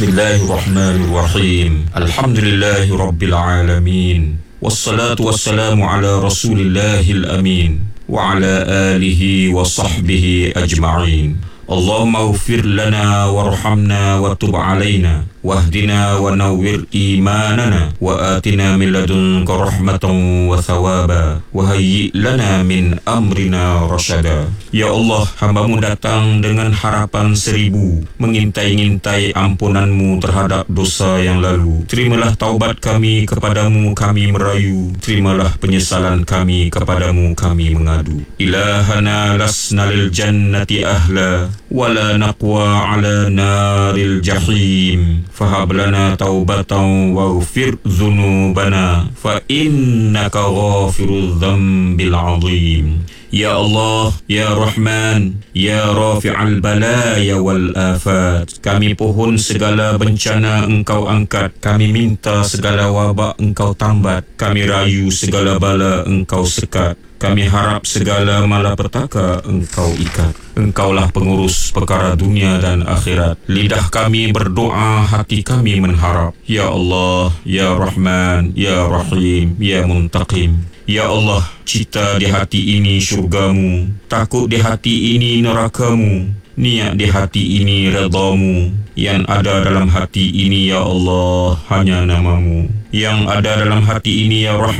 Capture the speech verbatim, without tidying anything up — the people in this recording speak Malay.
Bismillahirrahmanirrahim. Alhamdulillahi rabbil alamin. Wassalatu wassalamu ala rasulillahil amin wa ala alihi wa sahbihi ajma'in. Allahumma ighfir lana warhamna wa tub alaina wahdina wa nawwir imanana wa atina min ladunka rahmatan wa thawaba wa hayyi lana min amrina rasyada. Ya Allah, hamba-Mu datang dengan harapan seribu, mengintai-ngintai ampunanmu terhadap dosa yang lalu. Terimalah taubat kami kepadamu, kami merayu. Terimalah penyesalan kami kepadamu, kami mengadu. Ilahana lasna lil jannati ahla wala naqwa ala naril jahim. Fahab lana taubatan waghfir dhunubana fa innaka ghafirudz dzambil azim. Ya Allah, Ya Rahman, Ya Rafi'al balaya wal afat. Kami pohon segala bencana Engkau angkat. Kami minta segala wabak Engkau tambat. Kami rayu segala bala Engkau sekat. Kami harap segala malapetaka Engkau ikat. Engkaulah pengurus perkara dunia dan akhirat. Lidah kami berdoa, hati kami mengharap. Ya Allah, Ya Rahman, Ya Rahim, Ya Muntaqim. Ya Allah, cita di hati ini syurgamu, takut di hati ini nerakamu, niat di hati ini redamu. Yang ada dalam hati ini, Ya Allah, hanya namamu. Yang ada dalam hati ini, Ya Rahman,